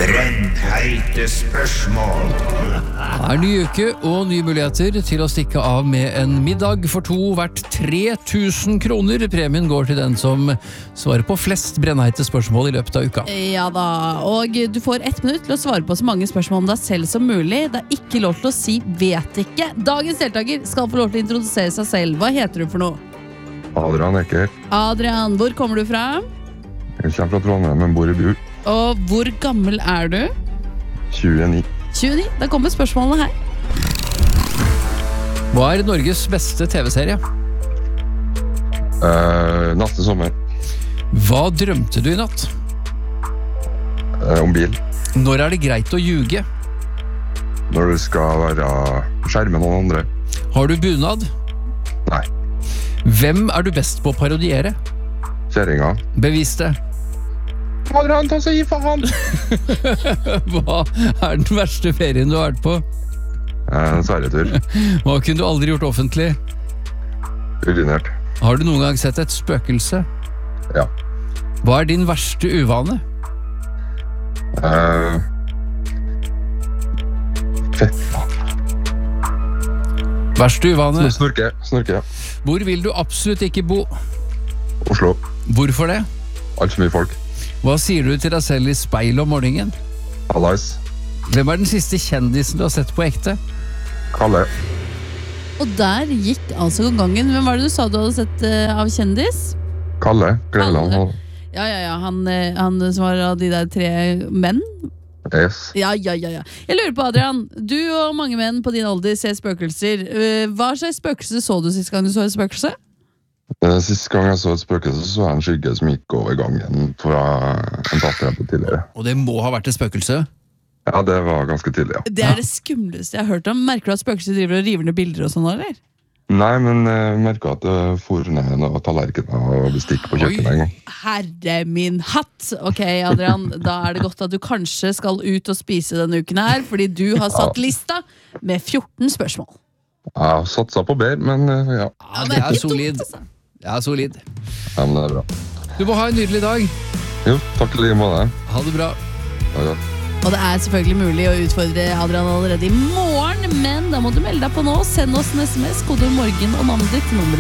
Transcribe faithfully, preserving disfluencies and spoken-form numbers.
Brennheite spørsmål. Det er ny uke og nye muligheter til å stikke av med en middag for to verdt tre tusen kroner. Premien går til den som svarer på flest brennheite spørsmål i løpet av uka. Ja da, og du får ett minutt til å svare på så mange spørsmål om deg selv som mulig. Det er ikke lov til å si vet ikke. Dagens deltaker skal få lov til å introdusere seg selv. Hva heter du for noe? Adrian Eker. Adrian, hvor kommer du fra? Jeg kommer fra Trondheim, men bor i Bu. Og hvor gammel er du? tjueni. tjueni, da kommer spørsmålene her. Hva er Norges beste tv-serie? Eh, neste sommer. Hva drømte du i natt? Eh, om bil. Når er det greit å ljuge? Når du skal være skjerme noen andre. Har du bunad? Nei. Hvem er du best på å parodiere? Kjæringa. Bevis det. Adrian, ta seg i faen! Hva er den verste ferien du har vært på? Eh, Sverigetur. Hva kunne du aldri gjort offentlig? Urinert. Har du noen gang sett et spøkelse? Ja. Hva er din verste uvane? Eh, fett. Verste uvane? Snorke. Snorke, ja. Hvor vil du absolutt ikke bo? Oslo. Hvorfor det? Alt så mye folk. Hva sier du til deg selv i speil om morgenen? Hallais. Hvem er den siste kjendisen du har sett på ekte? Kalle. Og der gikk altså gangen. Hvem var det du sa du hadde sett uh, av kjendis? Kalle. Gledeland. Kalle. Ja, ja, ja. Han, uh, han som var av de der tre menn. Yes. Ja, ja, ja, ja. Jeg lurer på, Adrian. Du og mange menn på din alder ser spøkelser. Uh, hva slags spøkelse så du sist gang du så et spøkelse? Sist gang jeg så et spøkelse, så jeg en skygge som gikk over gangen fra en datter jeg på tidligere. Og det må ha vært et spøkelse? Ja, det var ganske tidlig, ja. Det er det skumleste jeg har hørt om. Merker du at spøkelser driver og river ned bilder og sånn, eller? Nei, men jeg merket at det for ned noen tallerkener og bestikk på kjøkkenet en gang. Herre min hatt! Ok, Adrian, da er det godt at du kanskje skal ut og spise denne uken her, fordi du har satt lista med fjorten spørsmål. Jeg har satset på bedre, men ja. Ja, det er solid. altså. Ja, solid. Ja, men det er bra. Du må ha en nydelig dag. Jo, takk til like måte. Ha det bra. Ja, ja. Og det er selvfølgelig mulig å utfordre Adrian allerede i morgen, men da må du melde deg på nå. Send oss en sms, kode morgen og navnet ditt til nummeret